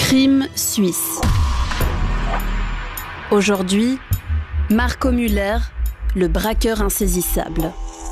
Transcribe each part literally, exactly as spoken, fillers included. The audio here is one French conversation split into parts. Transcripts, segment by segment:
Crime suisse. Aujourd'hui, Marco Müller, le braqueur insaisissable.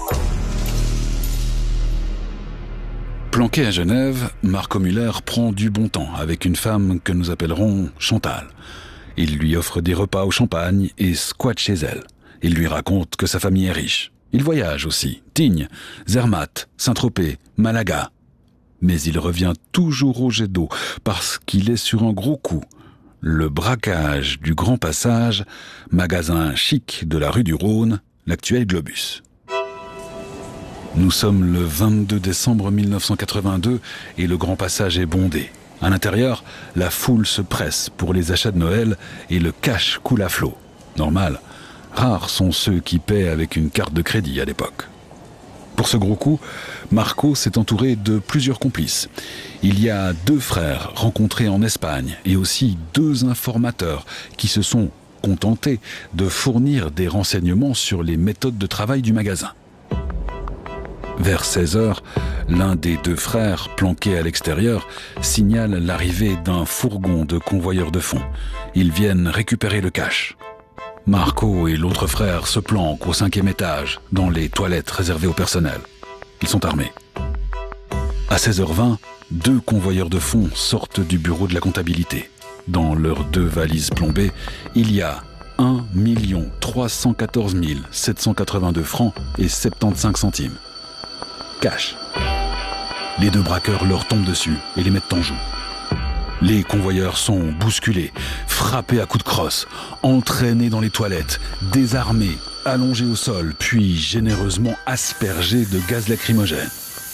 Planqué à Genève, Marco Müller prend du bon temps avec une femme que nous appellerons Chantal. Il lui offre des repas au champagne et squatte chez elle. Il lui raconte que sa famille est riche. Il voyage aussi, Tignes, Zermatt, Saint-Tropez, Malaga. Mais il revient toujours au jet d'eau parce qu'il est sur un gros coup. Le braquage du Grand Passage, magasin chic de la rue du Rhône, l'actuel Globus. Nous sommes le vingt-deux décembre mille neuf cent quatre-vingt-deux et le Grand Passage est bondé. À l'intérieur, la foule se presse pour les achats de Noël et le cash coule à flot. Normal, rares sont ceux qui paient avec une carte de crédit à l'époque. Pour ce gros coup, Marco s'est entouré de plusieurs complices. Il y a deux frères rencontrés en Espagne et aussi deux informateurs qui se sont contentés de fournir des renseignements sur les méthodes de travail du magasin. Vers seize heures, l'un des deux frères, planqué à l'extérieur, signale l'arrivée d'un fourgon de convoyeurs de fonds. Ils viennent récupérer le cash. Marco et l'autre frère se planquent au cinquième étage, dans les toilettes réservées au personnel. Ils sont armés. À seize heures vingt, deux convoyeurs de fonds sortent du bureau de la comptabilité. Dans leurs deux valises plombées, il y a un million trois cent quatorze mille sept cent quatre-vingt-deux francs et soixante-quinze centimes. Cash. Les deux braqueurs leur tombent dessus et les mettent en joue. Les convoyeurs sont bousculés, frappés à coups de crosse, entraînés dans les toilettes, désarmés, allongés au sol, puis généreusement aspergés de gaz lacrymogène.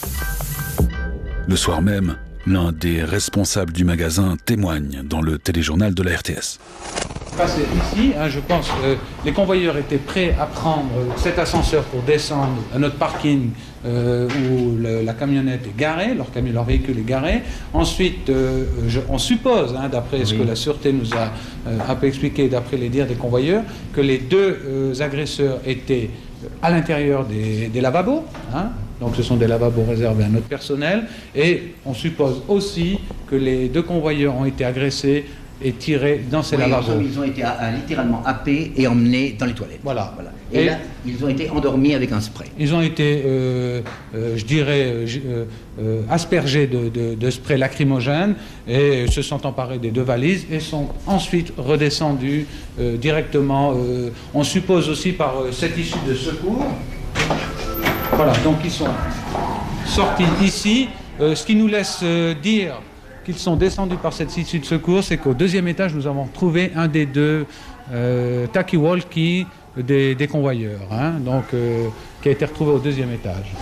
Le soir même, l'un des responsables du magasin témoigne dans le téléjournal de la R T S. Passé ici, hein, je pense que les convoyeurs étaient prêts à prendre cet ascenseur pour descendre à notre parking euh, où le, la camionnette est garée, leur, camion, leur véhicule est garé. Ensuite, euh, je, on suppose, hein, d'après oui. ce que la sûreté nous a euh, un peu expliqué, d'après les dires des convoyeurs, que les deux euh, agresseurs étaient à l'intérieur des, des lavabos. Hein, donc ce sont des lavabos réservés à notre personnel. Et on suppose aussi que les deux convoyeurs ont été agressés et tirés dans ces oui, lavabos. Ils ont été à, à, littéralement happés et emmenés dans les toilettes. Voilà. voilà. Et, et là, ils ont été endormis avec un spray. Ils ont été, euh, euh, je dirais, euh, euh, aspergés de, de, de spray lacrymogène et se sont emparés des deux valises et sont ensuite redescendus euh, directement. Euh, on suppose aussi par euh, cette issue de secours. Voilà, donc ils sont sortis ici, euh, ce qui nous laisse euh, dire qu'ils sont descendus par cette issue de secours, c'est qu'au deuxième étage, nous avons trouvé un des deux euh, talkie-walkie des, des convoyeurs, hein, donc, euh, qui a été retrouvé au deuxième étage.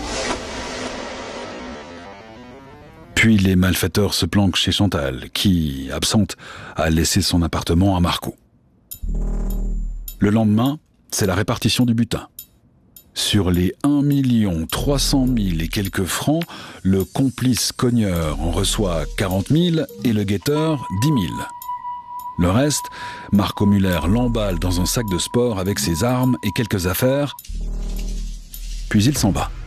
Puis les malfaiteurs se planquent chez Chantal, qui, absente, a laissé son appartement à Marco. Le lendemain, c'est la répartition du butin. Sur les un million trois cent mille et quelques francs, le complice cogneur en reçoit quarante mille et le guetteur dix mille. Le reste, Marco Müller l'emballe dans un sac de sport avec ses armes et quelques affaires, puis il s'en va.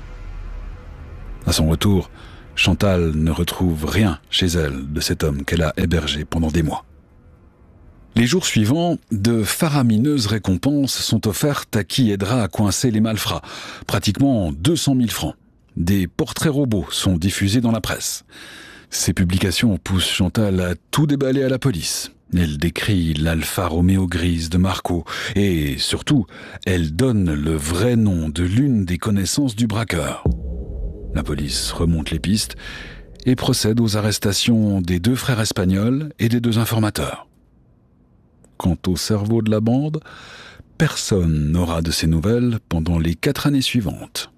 À son retour, Chantal ne retrouve rien chez elle de cet homme qu'elle a hébergé pendant des mois. Les jours suivants, de faramineuses récompenses sont offertes à qui aidera à coincer les malfrats, pratiquement deux cent mille francs. Des portraits robots sont diffusés dans la presse. Ces publications poussent Chantal à tout déballer à la police. Elle décrit l'Alfa Romeo grise de Marco et, surtout, elle donne le vrai nom de l'une des connaissances du braqueur. La police remonte les pistes et procède aux arrestations des deux frères espagnols et des deux informateurs. Quant au cerveau de la bande, personne n'aura de ses nouvelles pendant les quatre années suivantes.